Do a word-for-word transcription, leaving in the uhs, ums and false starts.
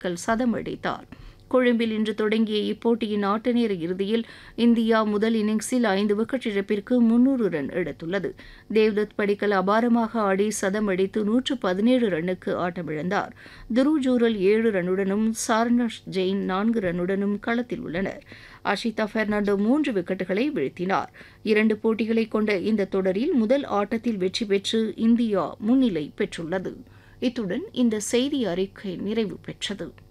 படிக்கல் சதம் அடித்தார். கொழும்பில் இன்று தொடங்கிய இப்போட்டியின் ஆட்ட நேர இறுதியில் இந்தியா முதல் இன்னிங்ஸில் ஐந்து விக்கெட் இழப்பிற்கு முன்னூறு ரன் எடுத்துள்ளது. தேவ்தத் படிக்கல் அபாரமாக ஆடி சதம் அடித்து நூற்று பதினேழு ரன்னுக்கு ஆட்டமிழந்தார். துருவ் ஜூரல் ஏழு ரன்னுடனும் சார்னஸ் ஜெயின் நான்கு ரன்னுடனும் களத்தில் உள்ளனர். அஷிதா பெர்னாண்டோ மூன்று விக்கெட்டுகளை வீழ்த்தினார். இரண்டு போட்டிகளை கொண்ட இந்த தொடரில் முதல் ஆட்டத்தில் வெற்றி பெற்று இந்தியா முன்னிலை பெற்றுள்ளது. இத்துடன் இந்த செய்தி அறிக்கை நிறைவு பெற்றது.